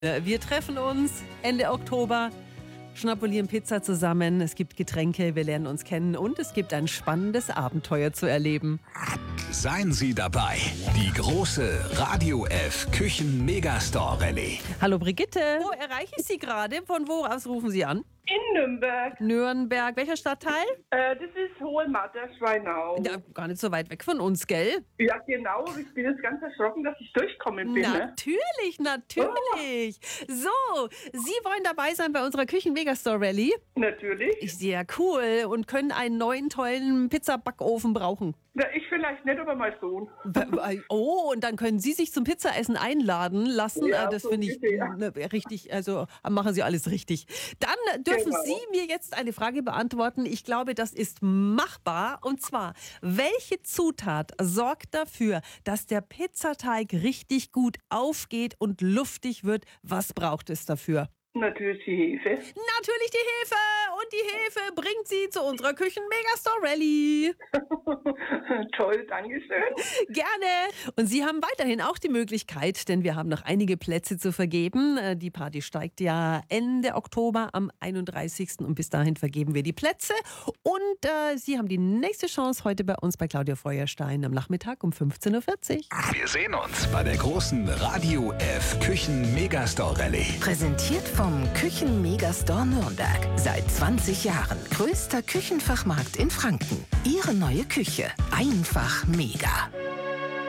Wir treffen uns Ende Oktober, schnabulieren Pizza zusammen, es gibt Getränke, wir lernen uns kennen und es gibt ein spannendes Abenteuer zu erleben. Seien Sie dabei, die große Radio F Küchen Megastore Rallye. Hallo Brigitte, wo erreiche ich Sie gerade? Von wo aus rufen Sie an? In Nürnberg. Nürnberg, welcher Stadtteil? Das ist Hohenmatter, Schweinau. Ja, gar nicht so weit weg von uns, gell? Ja, genau. Ich bin jetzt ganz erschrocken, dass ich durchkommen bin. Ne? Natürlich. So, Sie wollen dabei sein bei unserer Küchen Megastore Rallye? Natürlich. Sehr cool und können einen neuen, tollen Pizzabackofen brauchen. Na, ich vielleicht nicht, aber mein Sohn. Oh, und dann können Sie sich zum Pizzaessen einladen lassen. Ja, Das so finde ich ungefähr. richtig, also machen Sie alles richtig. Dann dürfen Genau. Sie mir jetzt eine Frage beantworten. Ich glaube, das ist machbar. Und zwar, welche Zutat sorgt dafür, dass der Pizzateig richtig gut aufgeht und luftig wird? Was braucht es dafür? Natürlich die Hefe. Natürlich die Hefe. Und die Hefe bringt Sie zu unserer Küchen Megastore Rallye. Toll, Dankeschön. Gerne. Und Sie haben weiterhin auch die Möglichkeit, denn wir haben noch einige Plätze zu vergeben. Die Party steigt ja Ende Oktober am 31. Und bis dahin vergeben wir die Plätze. Und Sie haben die nächste Chance heute bei uns bei Claudia Feuerstein am Nachmittag um 15.40 Uhr. Wir sehen uns bei der großen Radio F Küchen Megastore Rallye. Präsentiert vom Küchen Megastore Nürnberg. Seit 20 Jahren größter Küchenfachmarkt in Franken. Ihre neue Küche. Einfach mega.